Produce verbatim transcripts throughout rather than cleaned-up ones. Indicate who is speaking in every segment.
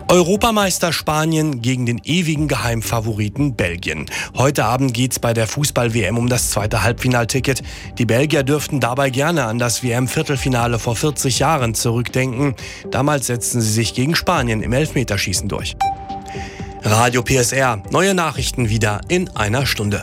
Speaker 1: Europameister Spanien gegen den ewigen Geheimfavoriten Belgien. Heute Abend geht's bei der Fußball-W M um das zweite Halbfinalticket. Die Belgier dürften dabei gerne an das W M-Viertelfinale vor vierzig Jahren zurückdenken. Damals setzten sie sich gegen Spanien im Elfmeterschießen durch. Radio P S R. Neue Nachrichten wieder in einer Stunde.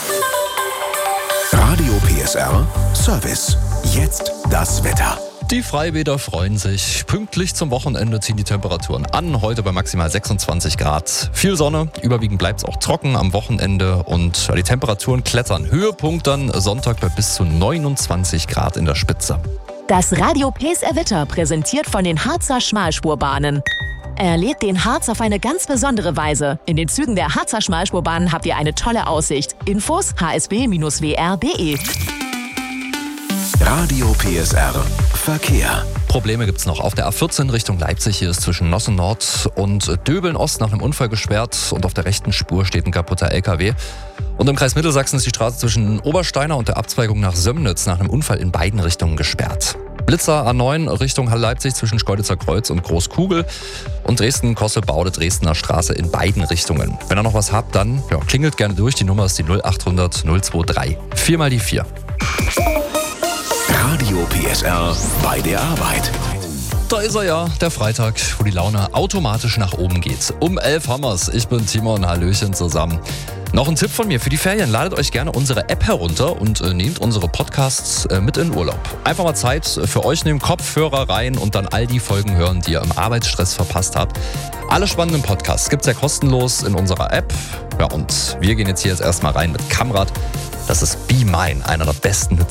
Speaker 2: Radio P S R Service. Jetzt das Wetter.
Speaker 3: Die Freibäder freuen sich. Pünktlich zum Wochenende ziehen die Temperaturen an. Heute bei maximal sechsundzwanzig Grad. Viel Sonne, überwiegend bleibt es auch trocken am Wochenende und die Temperaturen klettern. Höhepunkt dann Sonntag bei bis zu neunundzwanzig Grad in der Spitze.
Speaker 4: Das Radio P S R Wetter präsentiert von den Harzer Schmalspurbahnen. Erlebt den Harz auf eine ganz besondere Weise. In den Zügen der Harzer Schmalspurbahnen habt ihr eine tolle Aussicht. Infos h s b Bindestrich w r punkt d e.
Speaker 2: Radio P S R Verkehr.
Speaker 3: Probleme gibt's noch. Auf der A vierzehn Richtung Leipzig, hier ist zwischen Nossen Nord und Döbeln Ost nach einem Unfall gesperrt und auf der rechten Spur steht ein kaputter L K W. Und im Kreis Mittelsachsen ist die Straße zwischen Obersteiner und der Abzweigung nach Sömnitz nach einem Unfall in beiden Richtungen gesperrt. Blitzer A neun Richtung Halle-Leipzig zwischen Schkeuditzer Kreuz und Großkugel und Dresden-Kossel-Baude Dresdner Straße in beiden Richtungen. Wenn ihr noch was habt, dann ja, klingelt gerne durch. Die Nummer ist die null acht hundert null drei. Viermal die vier.
Speaker 2: Radio P S R bei der Arbeit.
Speaker 3: Da ist er ja, der Freitag, wo die Laune automatisch nach oben geht. Um elf haben wir's. Ich bin Timon, Hallöchen zusammen. Noch ein Tipp von mir für die Ferien. Ladet euch gerne unsere App herunter und äh, nehmt unsere Podcasts äh, mit in Urlaub. Einfach mal Zeit für euch nehmen, Kopfhörer rein und dann all die Folgen hören, die ihr im Arbeitsstress verpasst habt. Alle spannenden Podcasts gibt's ja kostenlos in unserer App. Ja, und wir gehen jetzt hier jetzt erstmal rein mit Kamrat. Das ist Be Mine, einer der besten Hits